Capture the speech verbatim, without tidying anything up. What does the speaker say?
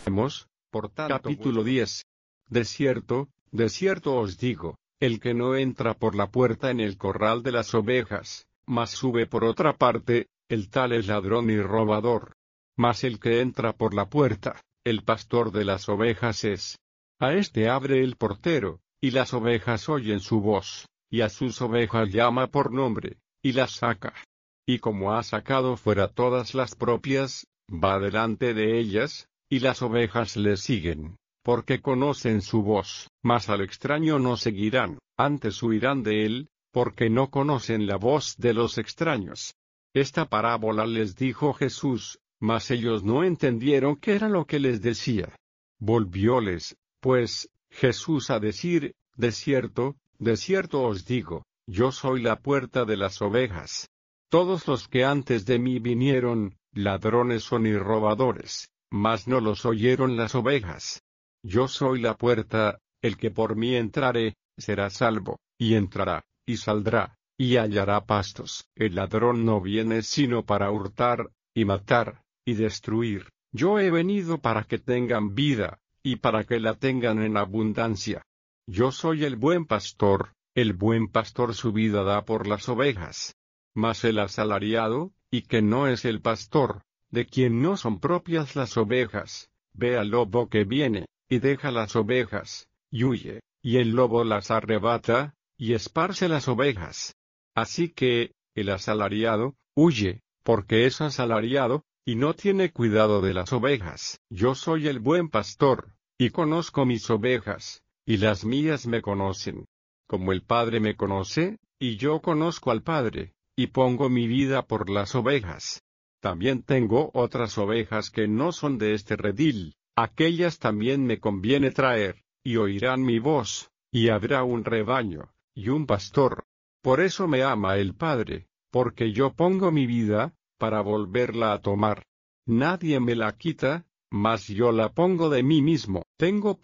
Hemos, por tanto, capítulo diez. De cierto, de cierto os digo, el que no entra por la puerta en el corral de las ovejas, mas sube por otra parte, el tal es ladrón y robador. Mas el que entra por la puerta, el pastor de las ovejas es. A éste abre el portero, y las ovejas oyen su voz, y a sus ovejas llama por nombre, y las saca. Y como ha sacado fuera todas las propias, va delante de ellas, y las ovejas le siguen, porque conocen su voz. Mas al extraño no seguirán, antes huirán de él, porque no conocen la voz de los extraños. Esta parábola les dijo Jesús, mas ellos no entendieron qué era lo que les decía. Volvióles, pues, Jesús a decir, de cierto, de cierto os digo, yo soy la puerta de las ovejas. Todos los que antes de mí vinieron, ladrones son y robadores, mas no los oyeron las ovejas. Yo soy la puerta, el que por mí entrare, será salvo, y entrará, y saldrá, y hallará pastos. El ladrón no viene sino para hurtar, y matar, y destruir. Yo he venido para que tengan vida, y para que la tengan en abundancia. Yo soy el buen pastor, el buen pastor su vida da por las ovejas. Mas el asalariado, y que no es el pastor, de quien no son propias las ovejas, ve al lobo que viene, y deja las ovejas, y huye, y el lobo las arrebata, y esparce las ovejas. Así que, el asalariado, huye, porque es asalariado, y no tiene cuidado de las ovejas. Yo soy el buen pastor, y conozco mis ovejas, y las mías me conocen. Como el Padre me conoce, y yo conozco al Padre, y pongo mi vida por las ovejas. También tengo otras ovejas que no son de este redil, aquellas también me conviene traer, y oirán mi voz, y habrá un rebaño, y un pastor. Por eso me ama el Padre, porque yo pongo mi vida, para volverla a tomar. Nadie me la quita, mas yo la pongo de mí mismo. Tengo